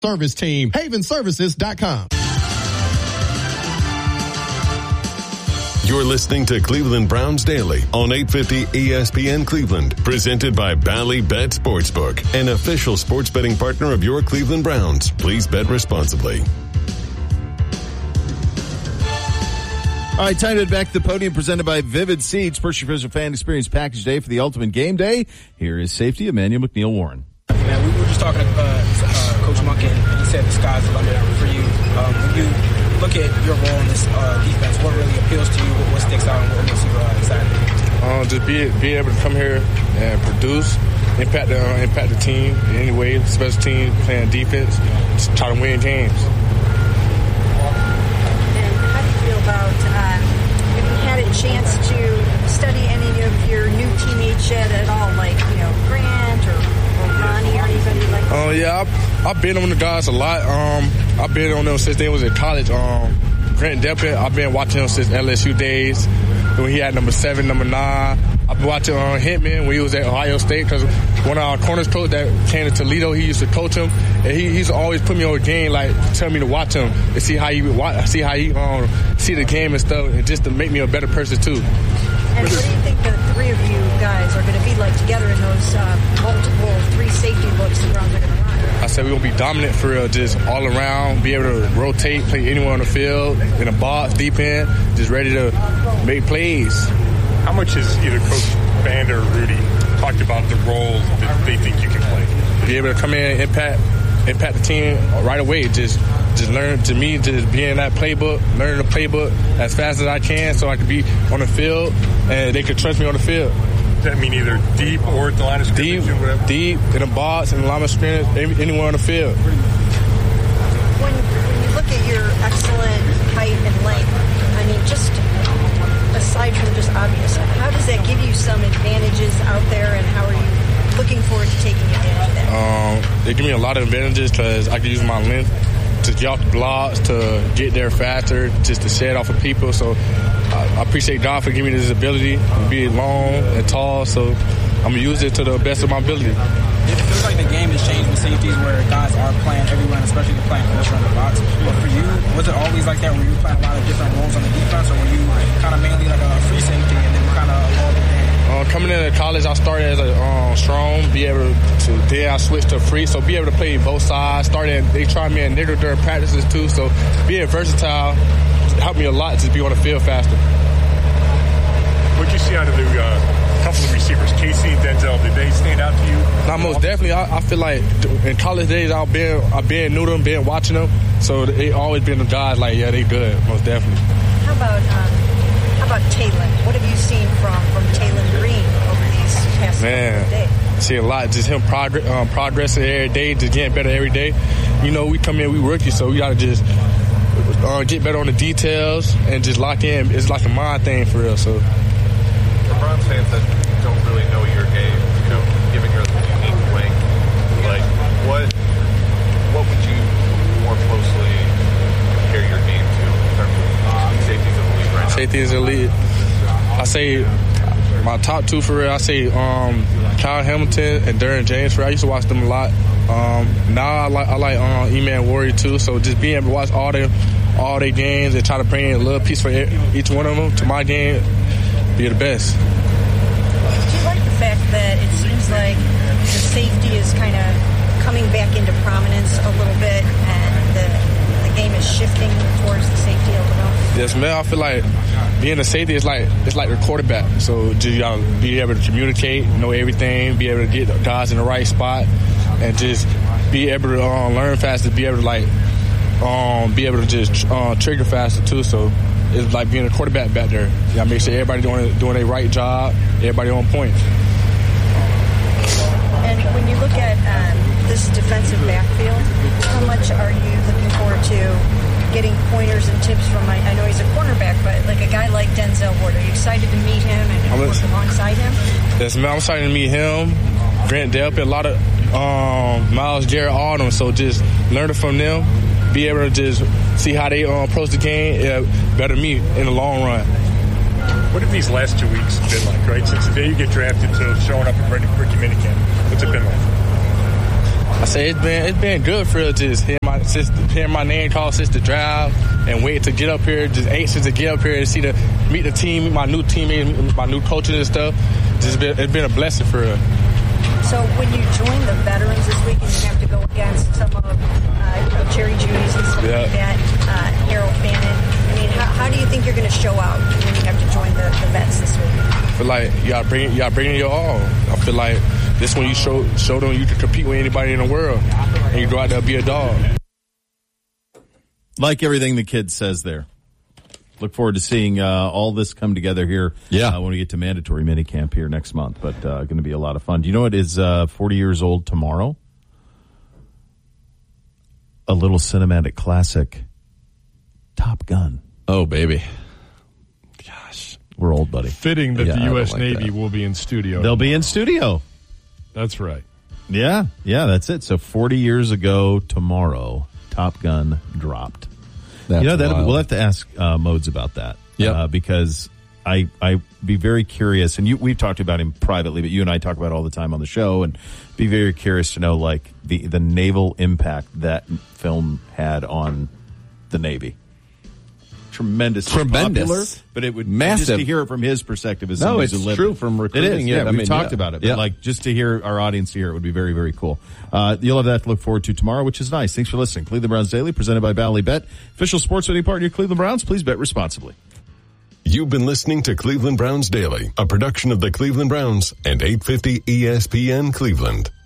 Service team, havenservices.com. You're listening to Cleveland Browns Daily on 850 ESPN Cleveland, presented by Bally Bet Sportsbook, an official sports betting partner of your Cleveland Browns. Please bet responsibly. All right, time to head back to the podium, presented by Vivid Seats. First Year Fan Experience Package Day for the ultimate game day. Here is safety Emmanuel McNeil-Warren. Man, we were just talking to Coach Monken, and he said the sky's the limit for you. When you look at your role in this defense, what really appeals to you, what sticks out, and what makes you excited? Just be able to come here and produce, impact the team in any way, special team, playing defense, just try to win games. And how do you feel about, have you had a chance to study any of your new teammates yet at all, like, Grant or Ronnie or anybody like that? Yeah, I've been on the guys a lot. I've been on them since they was in college. Grant Delpit, I've been watching him since LSU days, when he had number 7, number 9. I've been watching Hitman when he was at Ohio State, because one of our corners coach that came to Toledo, he used to coach him, and he's always put me on a game, like tell me to watch him and see how he see the game and stuff, and just to make me a better person too. And what do you think the three of you guys are going to be like together in those multiple 3 safety looks the Browns are going to run? I said we're going to be dominant for real, just all around, be able to rotate, play anywhere on the field, in the box, deep end, just ready to make plays. How much has either Coach Vander or Rudy talked about the role that they think you can play? Be able to come in and impact the team right away, just learn, to me, just be in that playbook, learning the playbook as fast as I can so I can be on the field and they can trust me on the field. Does that mean either deep or at the line of scrimmage or whatever? Deep, in the box, in the line of scrimmage, anywhere on the field. When you look at your excellent height and length, I mean, just aside from just obvious, how does that give you some advantages out there, and how are you looking forward to taking advantage of that? They give me a lot of advantages because I can use my length to get off the blocks, to get there faster, just to shed off of people. So I appreciate God for giving me this ability to be long and tall. So I'm going to use it to the best of my ability. It feels like the game has changed with safeties where guys are playing everywhere, especially the playing closer in the box. But for you, was it always like that? Were you playing a lot of different roles on the defense, or were you kind of mainly like a free safety and then kind of evolved the game? Coming into college, I started as a strong, be able to, then I switched to free, so be able to play both sides. They tried me at nickel during practices too, so being versatile helped me a lot to be on the field faster. What did you see out of the couple of receivers, Casey and Denzel? Did they stand out to you? Now, most definitely. I feel like in college days, I've been new to them, been watching them, so they always been the guys like, yeah, they good, most definitely. How about Taylon? What have you seen from Taylon Green over these past couple of days? See a lot. Just him progressing every day, just getting better every day. We come in, we rookies, so we got to just get better on the details and just lock in. It's like a mind thing for real. So for Browns fans that don't really know your game, given your unique length, like what would you more closely compare your game to in terms of safeties of the league right now? Safeties of the league. I say my top 2 for real. I say Kyle Hamilton and Derwin James. For real. I used to watch them a lot. Now I like E-Man Warrior too. So just being able to watch all their games and try to bring in a little piece for each one of them to my game, be the best. Do you like the fact that it seems like the safety is kind of coming back into prominence a little bit, and the game is shifting towards the safety a little? Yes, man. I feel like being a safety is like the quarterback. So you gotta be able to communicate, know everything, be able to get guys in the right spot, and just be able to learn faster, be able to be able to just trigger faster too. So it's like being a quarterback back there. You gotta make sure everybody doing their right job, everybody on point. And when you look at this defensive backfield, how much are you looking forward to getting pointers and tips from, I know he's a cornerback, but like a guy like Denzel Ward? Are you excited to meet him and work alongside him? Yes, man, I'm excited to meet him, Grant Delpit, a lot of Miles Garrett, all them. So just learning from them, be able to just see how they approach the game, better me in the long run. What have these last 2 weeks been like, right? Since the day you get drafted to showing up at rookie minicamp, what's it been like? I say it's been good for just hearing my name called since the draft and wait to get up here, just anxious to get up here and meet the team, meet my new teammates, my new coaches and stuff. It's been a blessing for us. So when you join the veterans this week and you have to go against some of Jerry Judy's and stuff like that, Harold Fannin, I mean, how do you think you're going to show out when you have to join the vets this week? I feel like y'all bring your all. I feel like this when you show them you can compete with anybody in the world and you go out there and be a dog. Like everything the kid says there. Look forward to seeing all this come together here when we get to mandatory minicamp here next month. But going to be a lot of fun. Do you know it is 40 years old tomorrow? A little cinematic classic, Top Gun. Oh, baby. Gosh. We're old, buddy. Fitting that the U.S. Navy will be in studio. They'll be in studio. That's right. Yeah, that's it. So 40 years ago tomorrow, Top Gun dropped. That's we'll have to ask Modes about that. Because I be very curious, and we've talked about him privately, but you and I talk about it all the time on the show, and be very curious to know like the naval impact that film had on the Navy. Tremendous, popular, but it would massive just to hear it from his perspective. As it's true from recruiting. It is. We talked about it, but like just to hear our audience hear it would be very, very cool. You'll have that to look forward to tomorrow, which is nice. Thanks for listening. Cleveland Browns Daily, presented by Bally Bet, official sports betting partner of your Cleveland Browns. Please bet responsibly. You've been listening to Cleveland Browns Daily, a production of the Cleveland Browns and 850 ESPN Cleveland.